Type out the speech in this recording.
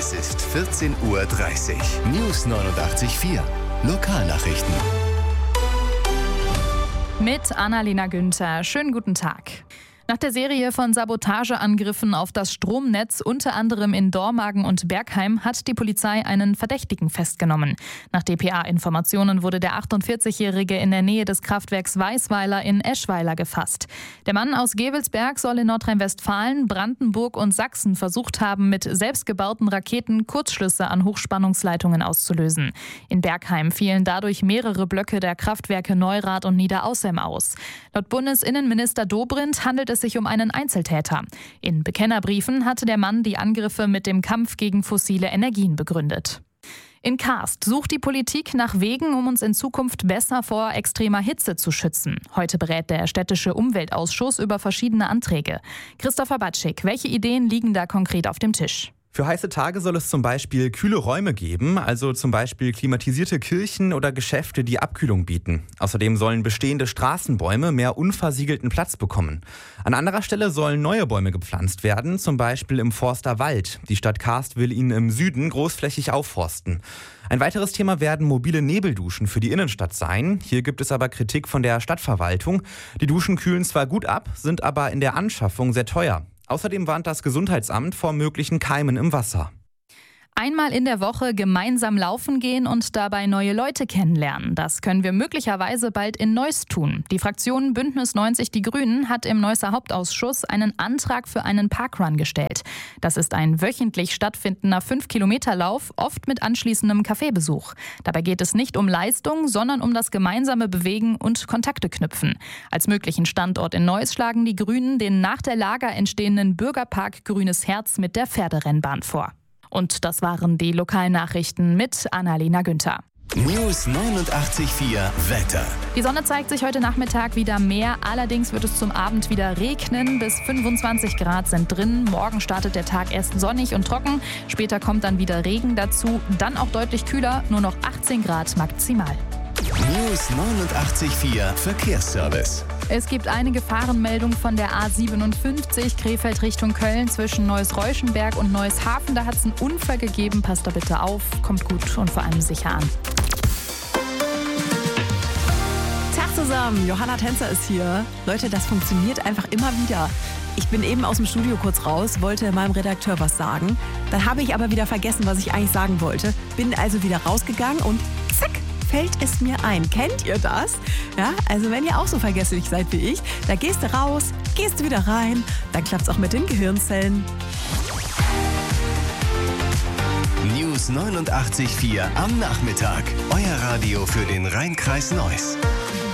Es ist 14:30 Uhr. News 89.4. Lokalnachrichten. Mit Annalena Günther. Schönen guten Tag. Nach der Serie von Sabotageangriffen auf das Stromnetz, unter anderem in Dormagen und Bergheim, hat die Polizei einen Verdächtigen festgenommen. Nach dpa-Informationen wurde der 48-Jährige in der Nähe des Kraftwerks Weißweiler in Eschweiler gefasst. Der Mann aus Gevelsberg soll in Nordrhein-Westfalen, Brandenburg und Sachsen versucht haben, mit selbstgebauten Raketen Kurzschlüsse an Hochspannungsleitungen auszulösen. In Bergheim fielen dadurch mehrere Blöcke der Kraftwerke Neurath und Niederaußem aus. Laut Bundesinnenminister Dobrindt handelt es sich um einen Einzeltäter. In Bekennerbriefen hatte der Mann die Angriffe mit dem Kampf gegen fossile Energien begründet. In Karst sucht die Politik nach Wegen, um uns in Zukunft besser vor extremer Hitze zu schützen. Heute berät der städtische Umweltausschuss über verschiedene Anträge. Christopher Batschik, welche Ideen liegen da konkret auf dem Tisch? Für heiße Tage soll es zum Beispiel kühle Räume geben, also zum Beispiel klimatisierte Kirchen oder Geschäfte, die Abkühlung bieten. Außerdem sollen bestehende Straßenbäume mehr unversiegelten Platz bekommen. An anderer Stelle sollen neue Bäume gepflanzt werden, zum Beispiel im Forster Wald. Die Stadt Karst will ihn im Süden großflächig aufforsten. Ein weiteres Thema werden mobile Nebelduschen für die Innenstadt sein. Hier gibt es aber Kritik von der Stadtverwaltung. Die Duschen kühlen zwar gut ab, sind aber in der Anschaffung sehr teuer. Außerdem warnt das Gesundheitsamt vor möglichen Keimen im Wasser. Einmal in der Woche gemeinsam laufen gehen und dabei neue Leute kennenlernen. Das können wir möglicherweise bald in Neuss tun. Die Fraktion Bündnis 90 Die Grünen hat im Neusser Hauptausschuss einen Antrag für einen Parkrun gestellt. Das ist ein wöchentlich stattfindender 5-Kilometer-Lauf, oft mit anschließendem Kaffeebesuch. Dabei geht es nicht um Leistung, sondern um das gemeinsame Bewegen und Kontakte knüpfen. Als möglichen Standort in Neuss schlagen die Grünen den nach der Lager entstehenden Bürgerpark Grünes Herz mit der Pferderennbahn vor. Und das waren die Lokalnachrichten mit Annalena Günther. News 89.4 Wetter. Die Sonne zeigt sich heute Nachmittag wieder mehr. Allerdings wird es zum Abend wieder regnen. Bis 25 Grad sind drin. Morgen startet der Tag erst sonnig und trocken. Später kommt dann wieder Regen dazu. Dann auch deutlich kühler, nur noch 18 Grad maximal. News 89.4 Verkehrsservice. Es gibt eine Gefahrenmeldung von der A57 Krefeld Richtung Köln zwischen Neuss-Reuschenberg und Neuss-Hafen. Da hat es einen Unfall gegeben. Passt da bitte auf, kommt gut und vor allem sicher an. Tag zusammen, Johanna Tänzer ist hier. Leute, das funktioniert einfach immer wieder. Ich bin eben aus dem Studio kurz raus, wollte meinem Redakteur was sagen. Dann habe ich aber wieder vergessen, was ich eigentlich sagen wollte. Bin also wieder rausgegangen und zack, fällt es mir ein. Kennt ihr das? Ja, also wenn ihr auch so vergesslich seid wie ich, da gehst du raus, gehst du wieder rein, dann klappt es auch mit den Gehirnzellen. News 89.4 am Nachmittag. Euer Radio für den Rhein-Kreis Neuss.